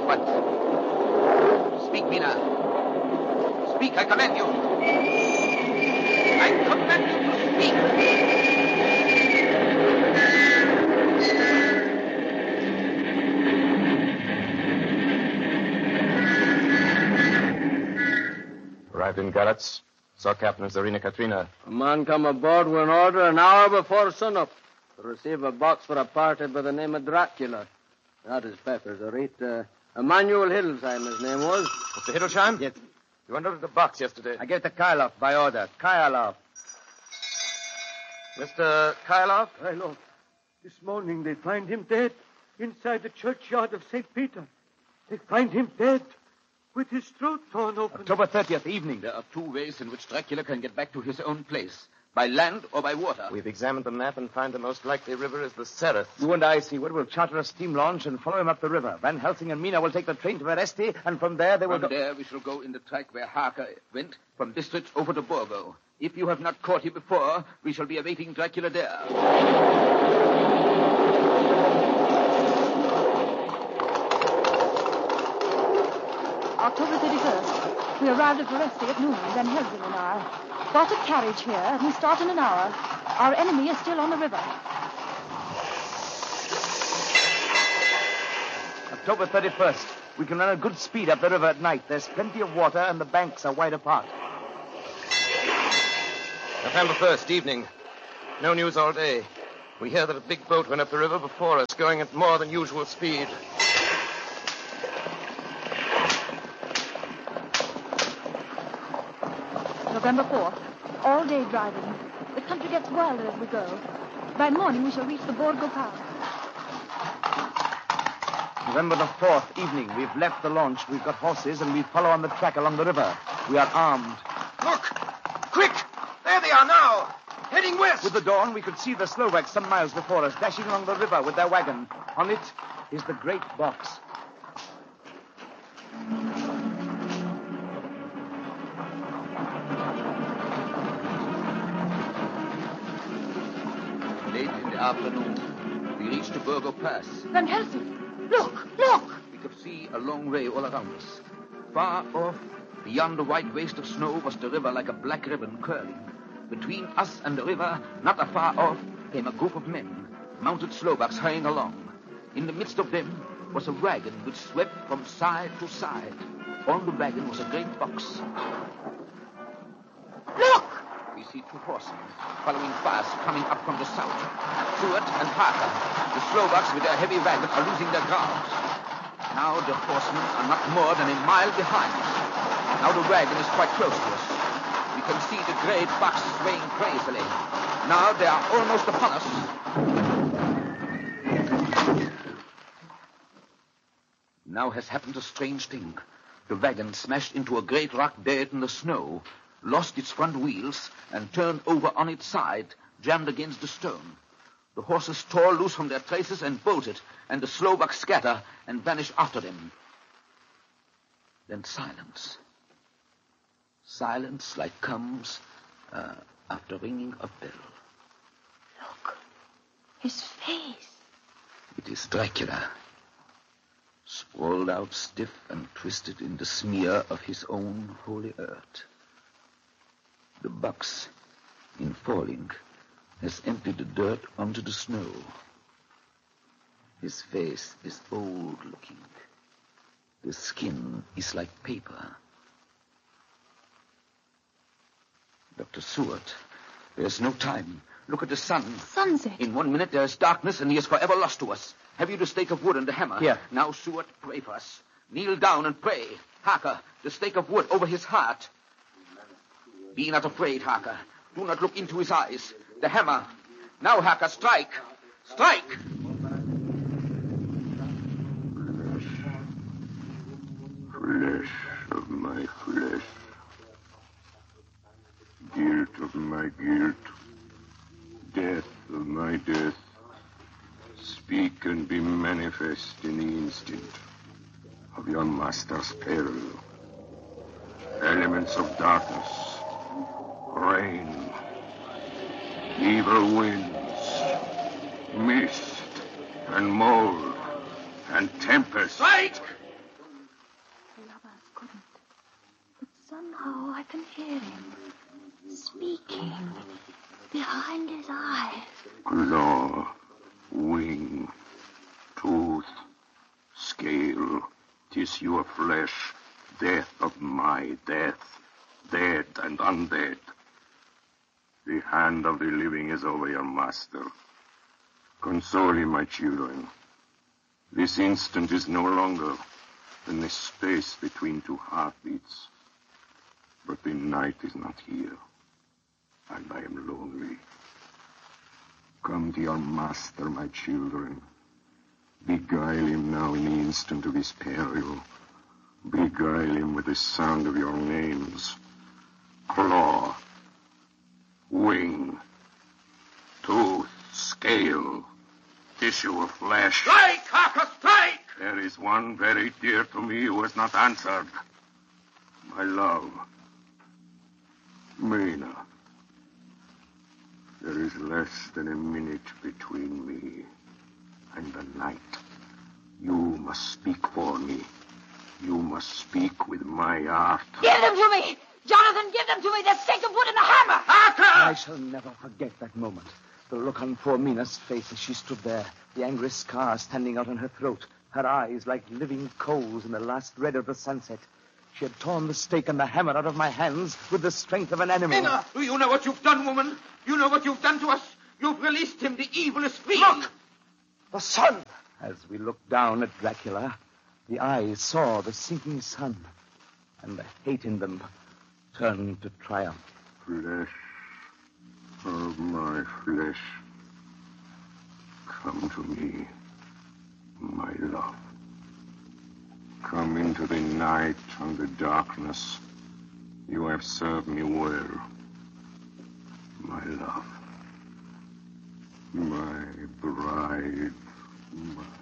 What? Speak, Mina. Speak, I command you. I command you to speak. Arrived in Galatz. Saw Captain Zarina Katrina. A man come aboard with an order an hour before sunup to receive a box for a party by the name of Dracula. That is Pepper's. Emmanuel Hildesheim, his name was. Mr. Hildesheim? Yes. You unloaded the box yesterday. I gave it to Kyloff by order. Kyloff. Mr. Kyloff? I know. This morning they find him dead inside the churchyard of St. Peter. They find him dead with his throat torn open. October 30th evening. There are two ways in which Dracula can get back to his own place. By land or by water. We've examined the map and find the most likely river is the Sereth. You and I, Seward, will charter a steam launch and follow him up the river. Van Helsing and Mina will take the train to Veresti, and from there they will From there we shall go in the track where Harker went, from Bistritz over to Borgo. If you have not caught him before, we shall be awaiting Dracula there. October 31st. We arrived at Veresti at noon, Van Helsing and I. Got a carriage here, and we start in an hour. Our enemy is still on the river. October 31st. We can run at good speed up the river at night. There's plenty of water, and the banks are wide apart. November 1st, evening. No news all day. We hear that a big boat went up the river before us, going at more than usual speed. November 4th. All day driving. The country gets wilder as we go. By morning, we shall reach the Borgo Pass. November the 4th, evening. We've left the launch. We've got horses, and we follow on the track along the river. We are armed. Look! Quick! There they are now! Heading west! With the dawn, we could see the Slovaks some miles before us, dashing along the river with their wagon. On it is the great box. Late in the afternoon, we reached the Borgo Pass. Van Helsing! Look! Look! We could see a long way all around us. Far off, beyond the white waste of snow, was the river like a black ribbon curling. Between us and the river, not afar off, came a group of men, mounted Slovaks hurrying along. In the midst of them was a wagon which swept from side to side. On the wagon was a great box. Look! We see two horsemen following fast, coming up from the south. Stuart and Harker, the Slovaks with their heavy wagon, are losing their ground. Now the horsemen are not more than a mile behind. Now the wagon is quite close to us. We can see the great box swaying crazily. Now they are almost upon us. Now has happened a strange thing. The wagon smashed into a great rock bed in the snow, lost its front wheels, and turned over on its side, jammed against the stone. The horses tore loose from their traces and bolted, and the Slovaks scatter and vanish after them. Then silence. Silence like comes after ringing a bell. Look. His face. It is Dracula, sprawled out stiff and twisted in the smear of his own holy earth. The box, in falling, has emptied the dirt onto the snow. His face is old-looking. The skin is like paper. Dr. Seward, there's no time. Look at the sun. Sunset. In 1 minute there is darkness, and he is forever lost to us. Have you the stake of wood and the hammer? Here. Now, Seward, pray for us. Kneel down and pray. Harker, the stake of wood over his heart. Be not afraid, Harker. Do not look into his eyes. The hammer. Now, Harker, strike. Strike! Flesh of my flesh. Guilt of my guilt. Death of my death. Speak and be manifest in the instant of your master's peril. Elements of darkness, rain, evil winds, mist, and mold, and tempest. Strike! I can hear him speaking behind his eyes. Claw, wing, tooth, scale, tissue of flesh, death of my death, dead and undead. The hand of the living is over your master. Console him, my children. This instant is no longer than the space between two heartbeats. But the night is not here, and I am lonely. Come to your master, my children. Beguile him now in the instant of his peril. Beguile him with the sound of your names. Claw, wing, tooth, scale, tissue of flesh. Strike, Harker, strike! There is one very dear to me who has not answered. My love, Mina. There is less than a minute between me and the night. You must speak for me. You must speak with my heart. Give them to me! Jonathan, give them to me! The stake of wood and the hammer! Harker! I shall never forget that moment. The look on poor Mina's face as she stood there, the angry scar standing out on her throat, her eyes like living coals in the last red of the sunset. She had torn the stake and the hammer out of my hands with the strength of an animal. Mina, do you know what you've done, woman? You know what you've done to us? You've released him, the evilest fiend. Look! The sun! As we looked down at Dracula, the eyes saw the sinking sun, and the hate in them turned to triumph. Flesh of my flesh. Come to me, my love. Come into the night and the darkness. You have served me well, my love. My bride, my